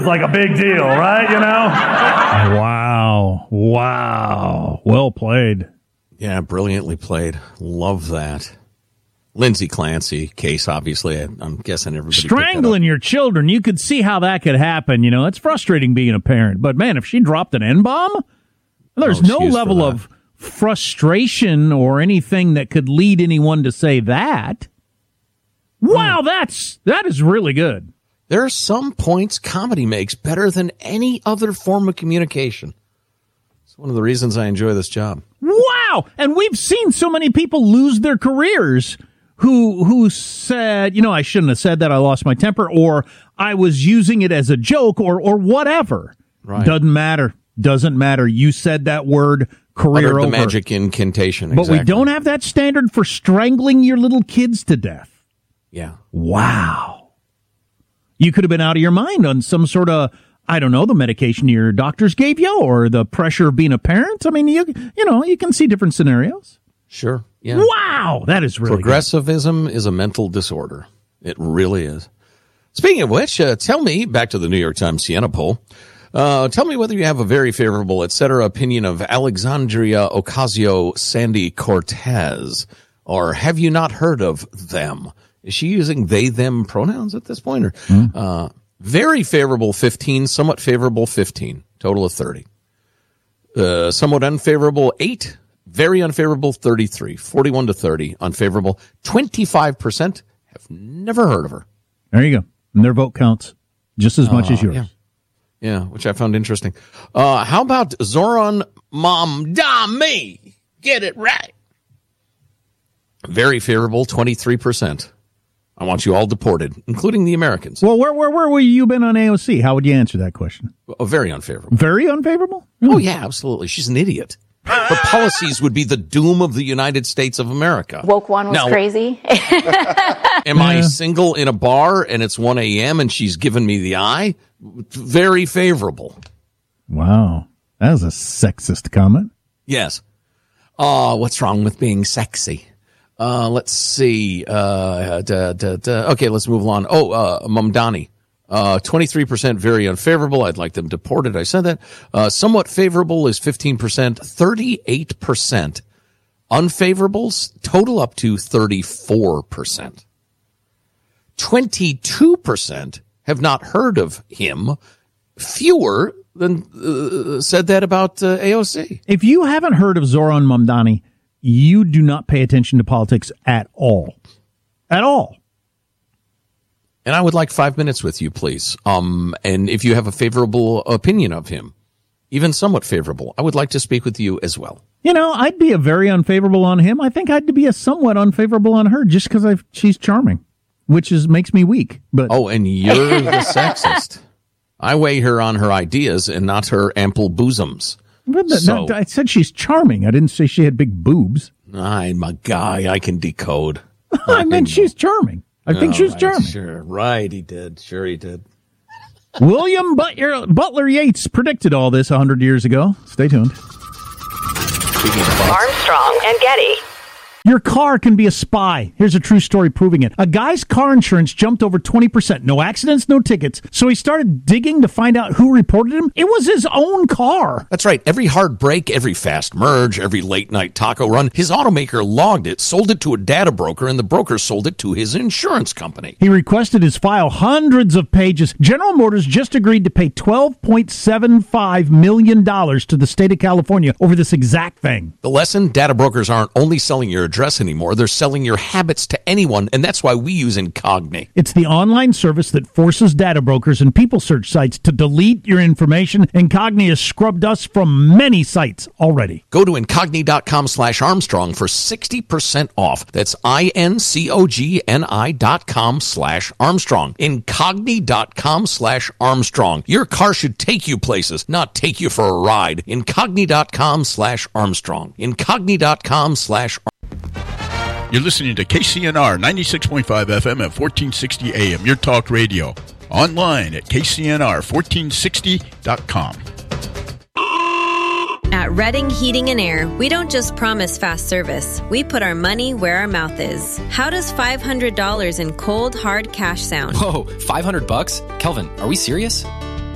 like a big deal, right? You know? Wow. Well played. Yeah, brilliantly played. Love that. Lindsay Clancy case, obviously. I'm guessing everybody strangling your children. You could see how that could happen. You know, it's frustrating being a parent. But, man, if she dropped an N-bomb, there's no level of frustration or anything that could lead anyone to say that. Wow, that is really good. There are some points comedy makes better than any other form of communication. It's one of the reasons I enjoy this job. Wow! And we've seen so many people lose their careers who said, you know, I shouldn't have said that, I lost my temper, or I was using it as a joke, or whatever. Right. Doesn't matter. You said that word, career over. The magic incantation, But we don't have that standard for strangling your little kids to death. Yeah. Wow. You could have been out of your mind on some sort of, I don't know, the medication your doctors gave you or the pressure of being a parent. I mean, you can see different scenarios. Sure. Yeah. Wow. That is really Progressivism is a mental disorder. It really is. Speaking of which, tell me, back to the New York Times Siena poll, tell me whether you have a very favorable, etc. opinion of Alexandria Ocasio-Sandy Cortez, or have you not heard of them? Is she using they, them pronouns at this point? Or, very favorable 15, somewhat favorable 15, total of 30. Somewhat unfavorable 8, very unfavorable 33, 41 to 30, unfavorable 25% have never heard of her. There you go. And their vote counts just as much as yours. Yeah, which I found interesting. How about Zoran Mamdani? Get it right. Very favorable 23%. I want you all deported, including the Americans. Well, where were you been on AOC? How would you answer that question? Very unfavorable. Very unfavorable? Oh, yeah, absolutely. She's an idiot. Her policies would be the doom of the United States of America. Woke one was crazy. Am I single in a bar and it's 1 a.m. and she's giving me the eye? Very favorable. Wow. That was a sexist comment. Yes. What's wrong with being sexy? Let's see. Okay, let's move on. Mamdani. 23% very unfavorable. I'd like them deported. I said that. Somewhat favorable is 15%. 38%. Unfavorables total up to 34%. 22% have not heard of him. Fewer than said that about AOC. If you haven't heard of Zoran Mamdani, you do not pay attention to politics at all. At all. And I would like 5 minutes with you, please. And if you have a favorable opinion of him, even somewhat favorable, I would like to speak with you as well. You know, I'd be a very unfavorable on him. I think I'd be a somewhat unfavorable on her just because she's charming, which makes me weak. But and you're the sexist. I weigh her on her ideas and not her ample bosoms. I said she's charming. I didn't say she had big boobs. I'm a guy. I can decode. I meant she's charming. I think she's charming. Sure. Right, he did. Sure he did. William Butler Yeats predicted all this 100 years ago. Stay tuned. Armstrong and Getty. Your car can be a spy. Here's a true story proving it. A guy's car insurance jumped over 20%. No accidents, no tickets. So he started digging to find out who reported him. It was his own car. That's right. Every hard break, every fast merge, every late night taco run, his automaker logged it, sold it to a data broker, and the broker sold it to his insurance company. He requested his file hundreds of pages. General Motors just agreed to pay $12.75 million to the state of California over this exact thing. The lesson, data brokers aren't only selling your address anymore. They're selling your habits to anyone, and that's why we use Incogni. It's the online service that forces data brokers and people search sites to delete your information. Incogni has scrubbed us from many sites already. Go to Incogni.com/Armstrong for 60% off. That's INCOGNI.com/Armstrong. Incogni.com/Armstrong. Your car should take you places, not take you for a ride. Incogni.com/Armstrong. Incogni.com/Armstrong. You're listening to KCNR 96.5 FM at 1460 AM, your talk radio. Online at KCNR1460.com. At Redding Heating and Air, we don't just promise fast service. We put our money where our mouth is. How does $500 in cold, hard cash sound? Whoa, $500? Kelvin, are we serious?